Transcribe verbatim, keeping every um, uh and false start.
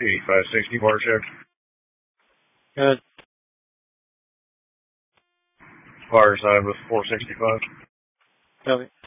eighty-five sixty bar check. Good. Fire side with four sixty-five. Copy.